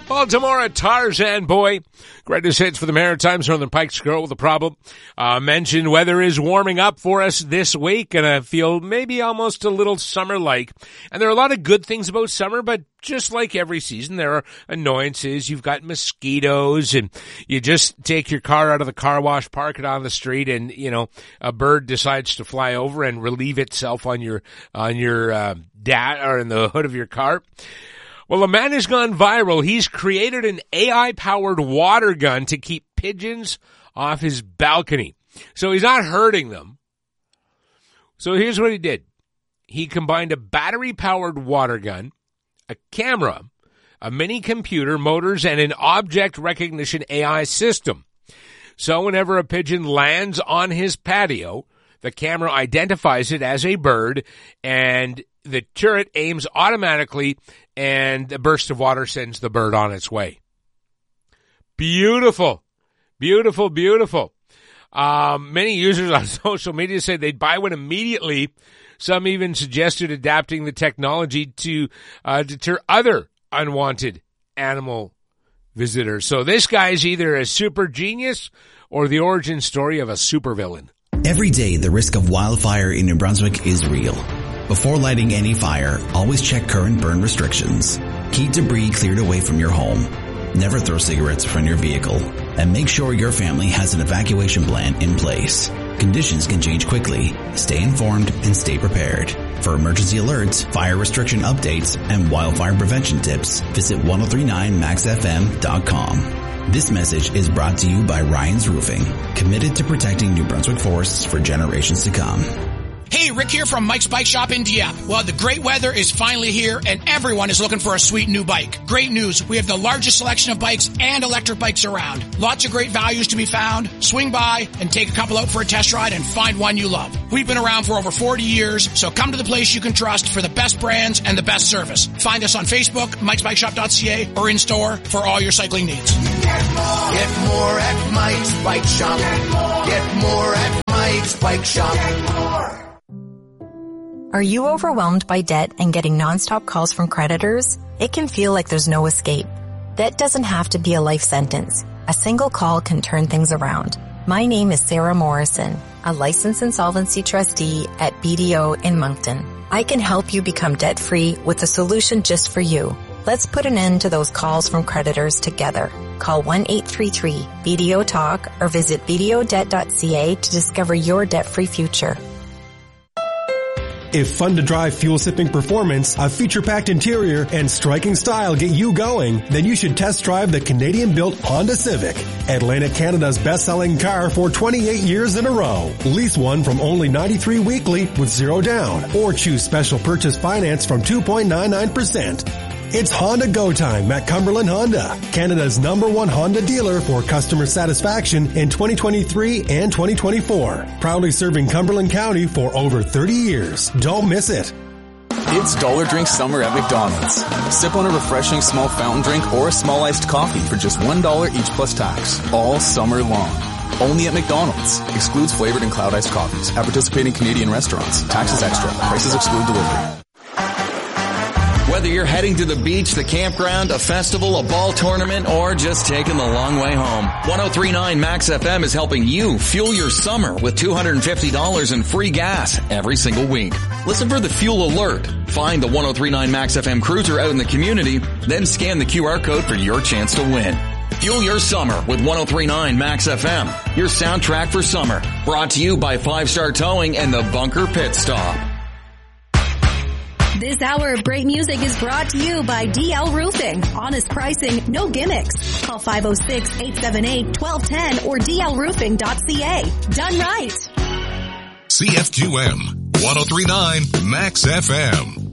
Baltimore, Tarzan Boy. Greatest hits for the Maritimes. Northern Pikes Girl with a problem. Mentioned weather is warming up for us this week, and I feel maybe almost a little summer-like. And there are a lot of good things about summer, but just like every season, there are annoyances. You've got mosquitoes, and you just take your car out of the car wash, park it on the street, and, you know, a bird decides to fly over and relieve itself on your or in the hood of your car. Well, a man has gone viral. He's created an AI-powered water gun to keep pigeons off his balcony. So he's not hurting them. So here's what he did. He combined a battery-powered water gun, a camera, a mini computer, motors, and an object recognition AI system. So whenever a pigeon lands on his patio, the camera identifies it as a bird, and the turret aims automatically, and a burst of water sends the bird on its way. Beautiful. Beautiful, beautiful. Many users on social media say they'd buy one immediately. Some even suggested adapting the technology to deter other unwanted animal visitors. So this guy's either a super genius or the origin story of a supervillain. Every day, the risk of wildfire in New Brunswick is real. Before lighting any fire, always check current burn restrictions. Keep debris cleared away from your home. Never throw cigarettes from your vehicle. And make sure your family has an evacuation plan in place. Conditions can change quickly. Stay informed and stay prepared. For emergency alerts, fire restriction updates, and wildfire prevention tips, visit 1039maxfm.com. This message is brought to you by Ryan's Roofing, committed to protecting New Brunswick forests for generations to come. Hey, Rick here from Mike's Bike Shop in Dieppe. Well, the great weather is finally here, and everyone is looking for a sweet new bike. Great news, we have the largest selection of bikes and electric bikes around. Lots of great values to be found. Swing by and take a couple out for a test ride and find one you love. We've been around for over 40 years, so come to the place you can trust for the best brands and the best service. Find us on Facebook, mikesbikeshop.ca, or in store for all your cycling needs. Get more at Mike's Bike Shop. Get more at Mike's Bike Shop. Get more. Are you overwhelmed by debt and getting nonstop calls from creditors? It can feel like there's no escape. Debt doesn't have to be a life sentence. A single call can turn things around. My name is Sarah Morrison, a licensed insolvency trustee at BDO in Moncton. I can help you become debt-free with a solution just for you. Let's put an end to those calls from creditors together. Call 1-833-BDO-TALK or visit bdodebt.ca to discover your debt-free future. If fun-to-drive, fuel-sipping performance, a feature-packed interior, and striking style get you going, then you should test drive the Canadian-built Honda Civic. Atlantic Canada's best-selling car for 28 years in a row. Lease one from only $93 weekly with zero down, or choose special purchase finance from 2.99%. It's Honda Go Time at Cumberland Honda, Canada's #1 Honda dealer for customer satisfaction in 2023 and 2024. Proudly serving Cumberland County for over 30 years. Don't miss it. It's Dollar Drink Summer at McDonald's. Sip on a refreshing small fountain drink or a small iced coffee for just $1 each plus tax, all summer long. Only at McDonald's. Excludes flavored and cloud iced coffees at participating Canadian restaurants. Taxes extra. Prices exclude delivery. Whether you're heading to the beach, the campground, a festival, a ball tournament, or just taking the long way home, 103.9 Max FM is helping you fuel your summer with $250 in free gas every single week. Listen for the fuel alert. Find the 103.9 Max FM cruiser out in the community, then scan the QR code for your chance to win. Fuel your summer with 103.9 Max FM, your soundtrack for summer. Brought to you by 5 Star Towing and the Bunker Pit Stop. This hour of great music is brought to you by DL Roofing. Honest pricing, no gimmicks. Call 506-878-1210 or dlroofing.ca. Done right. CFQM 103.9 Max FM.